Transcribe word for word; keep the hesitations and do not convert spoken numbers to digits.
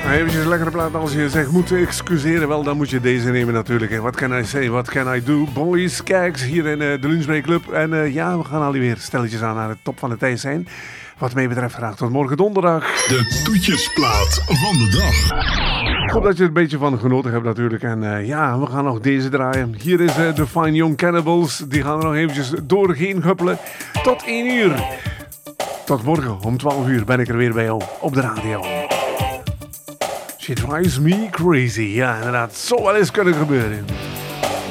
Eventjes een lekkere plaat als je zegt moet excuseren. Wel, dan moet je deze nemen natuurlijk. What can I say, what can I do? Boys, kijks hier in uh, de Lunchbreak Club. En uh, ja, we gaan alweer stelletjes aan naar de top van de tijd zijn. Wat mij betreft graag tot morgen donderdag. De toetjesplaat van de dag. Ik hoop dat je er een beetje van genoten hebt natuurlijk. En uh, ja, we gaan nog deze draaien. Hier is uh, de Fine Young Cannibals. Die gaan er nog eventjes doorheen huppelen. Tot één uur. Tot morgen om twaalf uur ben ik er weer bij jou op de radio. She drives me crazy. Ja, inderdaad. Zou wel eens kunnen gebeuren.